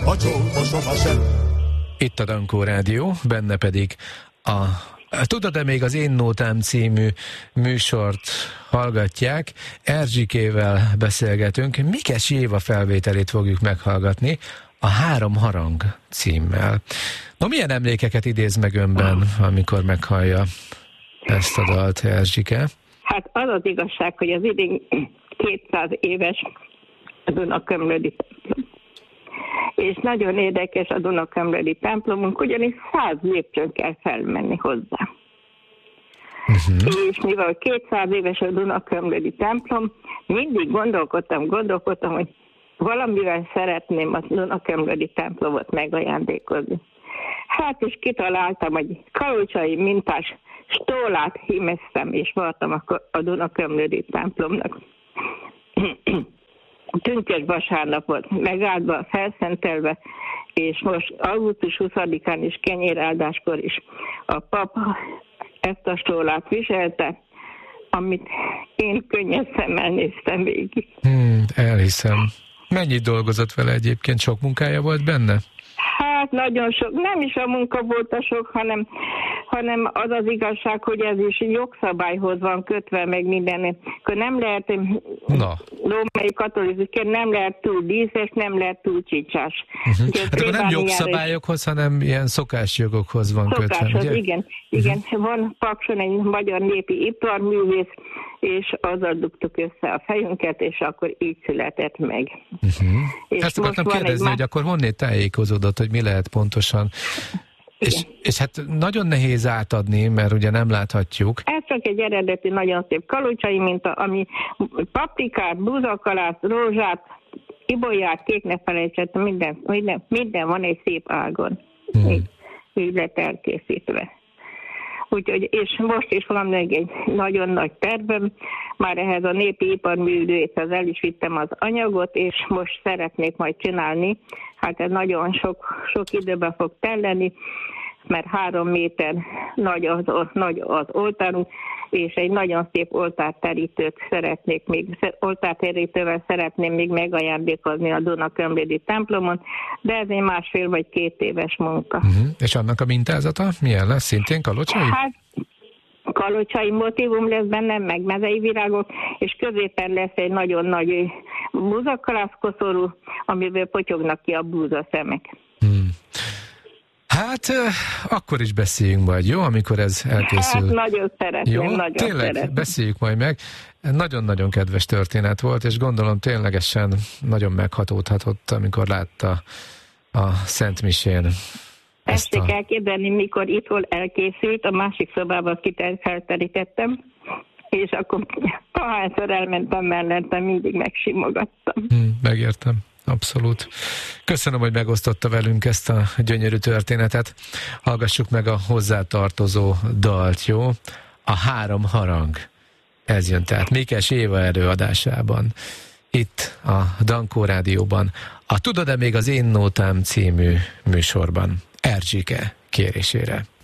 a csókosom a sem. Itt a Dankó Rádió, benne pedig Tudod-e még az Én Nótám című műsort hallgatják. Erzsikével beszélgetünk. Mikes Éva felvételét fogjuk meghallgatni a Három harang címmel. No, milyen emlékeket idéz meg önben, amikor meghallja ezt a dalt, Erzsike? Hát az az igazság, hogy az idén 200 éves a Dunakömlödi templom. És nagyon érdekes a Dunakömlödi templomunk, ugyanis 100 lépcsőn kell felmenni hozzá. És mivel 200 éves a Dunakömlödi templom, mindig gondolkodtam, hogy valamivel szeretném a Dunakömlödi templomot megajándékozni. Hát és kitaláltam, hogy kalocsai mintás stólát hímeztem, és voltam a Dunakömlödi templomnak. Tünkös vasárnap volt megáldva, felszentelve, és most augusztus 20-án is kenyéráldáskor is a pap ezt a stólát viselte, amit én könnyes szemmel néztem végig. Elhiszem. Mennyit dolgozott vele egyébként? Sok munkája volt benne? Hát nagyon sok. Nem is a munka volt a sok, hanem az az igazság, hogy ez is jogszabályhoz van kötve, meg minden. Akkor nem lehet, római katolikusként nem lehet túl díszes, nem lehet túl csicsás. Hát akkor nem jogszabályokhoz, hanem ilyen szokásjogokhoz van kötve. Szokáshoz, igen. Van Pakson egy magyar népi iparművész, és azzal dugtuk össze a fejünket, és akkor így született meg. És ezt akartam kérdezni, hogy akkor honnét tájékozódott, hogy mi lehet pontosan. És hát nagyon nehéz átadni, mert ugye nem láthatjuk. Ez csak egy eredeti, nagyon szép kalocsai minta, ami paprikát, búzakalászt, rózsát, ibolyát, kék ne felejtsett, minden van egy szép ágon. Így lett elkészítve. Úgyhogy, és most is van még egy nagyon nagy tervem, már ehhez a népi iparművészhez el is vittem az anyagot, és most szeretnék majd csinálni. Hát ez nagyon sok időbe fog telleni, mert 3 méter nagy az oltárunk, és egy nagyon szép oltárterítővel szeretném még megajándékozni a Dunakömlödi templomon, de ez egy 1,5 vagy 2 éves munka. És annak a mintázata milyen lesz? Szintén kalocsai? Hát kalocsai motívum lesz benne, meg mezei virágok, és középen lesz egy nagyon nagy búzakalászkoszorú, amiből potyognak ki a búzaszemek. Hát, akkor is beszéljünk majd, jó? Amikor ez elkészül. Hát, nagyon szeretném, jó? nagyon Tényleg, szeretném. Beszéljük majd meg. Nagyon-nagyon kedves történet volt, és gondolom ténylegesen nagyon meghatódhatott, amikor látta a Szentmisén. Ezt kell kérdeni, mikor itthon elkészült, a másik szobában felterítettem, és akkor ahányszor elmentem mellettem, mindig megsimogattam. Megértem. Abszolút. Köszönöm, hogy megosztotta velünk ezt a gyönyörű történetet. Hallgassuk meg a hozzátartozó dalt, jó? A Három harang. Ez jön tehát Mikes Éva előadásában. Itt a Dankó Rádióban. A Tudod-e még az Én Nótám című műsorban. Erzsike kérésére.